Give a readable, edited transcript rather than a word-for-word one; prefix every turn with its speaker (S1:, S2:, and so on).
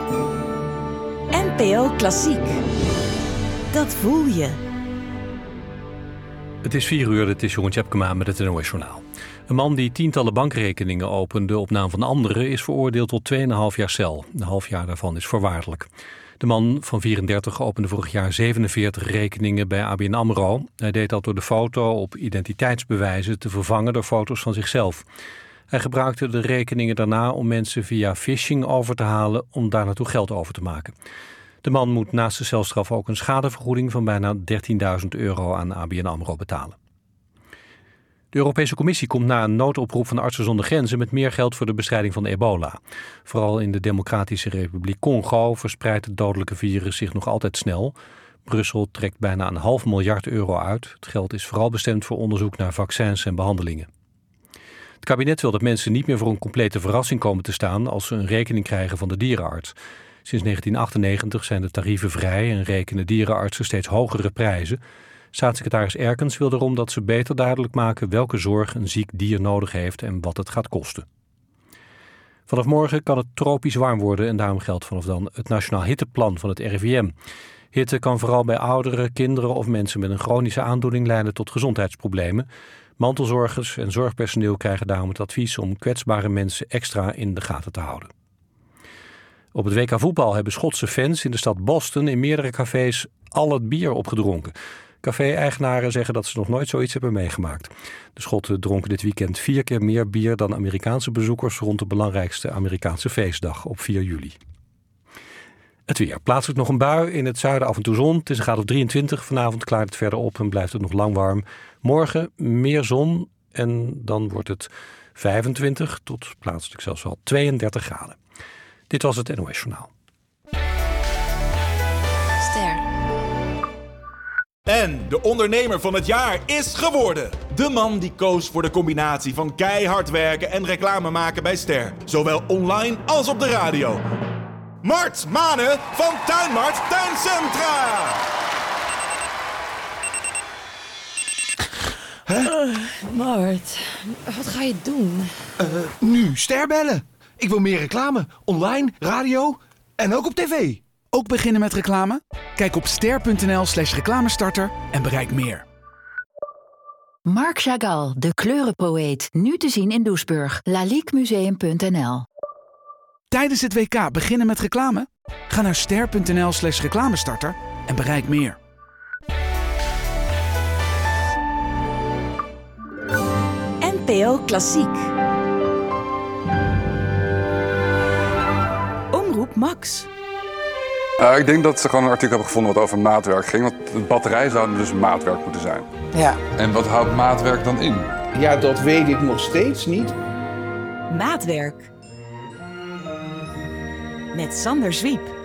S1: NPO Klassiek. Dat voel je.
S2: Het is 4 uur, het is Jeroen Tjepkema met het NOS Journaal. Een man die tientallen bankrekeningen opende op naam van anderen is veroordeeld tot 2,5 jaar cel. Een half jaar daarvan is voorwaardelijk. De man van 34 opende vorig jaar 47 rekeningen bij ABN AMRO. Hij deed dat door de foto op identiteitsbewijzen te vervangen door foto's van zichzelf. Hij gebruikte de rekeningen daarna om mensen via phishing over te halen om daar naartoe geld over te maken. De man moet naast de celstraf ook een schadevergoeding van bijna €13.000 aan ABN AMRO betalen. De Europese Commissie komt na een noodoproep van Artsen zonder Grenzen met meer geld voor de bestrijding van ebola. Vooral in de Democratische Republiek Congo verspreidt het dodelijke virus zich nog altijd snel. Brussel trekt bijna €0,5 miljard uit. Het geld is vooral bestemd voor onderzoek naar vaccins en behandelingen. Het kabinet wil dat mensen niet meer voor een complete verrassing komen te staan als ze een rekening krijgen van de dierenarts. Sinds 1998 zijn de tarieven vrij en rekenen dierenartsen steeds hogere prijzen. Staatssecretaris Erkens wil erom dat ze beter duidelijk maken welke zorg een ziek dier nodig heeft en wat het gaat kosten. Vanaf morgen kan het tropisch warm worden en daarom geldt vanaf dan het Nationaal Hitteplan van het RIVM. Hitte kan vooral bij ouderen, kinderen of mensen met een chronische aandoening leiden tot gezondheidsproblemen. Mantelzorgers en zorgpersoneel krijgen daarom het advies om kwetsbare mensen extra in de gaten te houden. Op het WK voetbal hebben Schotse fans in de stad Boston in meerdere cafés al het bier opgedronken. Café-eigenaren zeggen dat ze nog nooit zoiets hebben meegemaakt. De Schotten dronken dit weekend 4 keer meer bier dan Amerikaanse bezoekers rond de belangrijkste Amerikaanse feestdag op 4 juli. Het weer. Plaatselijk nog een bui. In het zuiden af en toe zon. Het is een graad of 23. Vanavond klaart het verder op en blijft het nog lang warm. Morgen meer zon en dan wordt het 25 tot plaatselijk zelfs wel 32 graden. Dit was het NOS Journaal.
S3: Ster.
S4: En de ondernemer van het jaar is geworden. De man die koos voor de combinatie van keihard werken en reclame maken bij Ster. Zowel online als op de radio. Mart Mane van Tuinmart Tuincentra.
S3: Mart, wat ga je doen?
S5: Nu Ster bellen. Ik wil meer reclame. Online, radio en ook op tv.
S6: Ook beginnen met reclame? Kijk op ster.nl/reclamestarter en bereik meer.
S7: Marc Chagall, de kleurenpoëet. Nu te zien in Doesburg. laliquemuseum.nl.
S6: Tijdens het WK beginnen met reclame? Ga naar ster.nl/reclamestarter en bereik meer.
S1: NPO Klassiek. Omroep Max.
S8: Ik denk dat ze gewoon een artikel hebben gevonden wat over maatwerk ging. Want de batterij zou dus maatwerk moeten zijn.
S9: Ja.
S8: En wat houdt maatwerk dan in?
S9: Ja, dat weet ik nog steeds niet.
S1: Maatwerk. Met Sander Zwiep.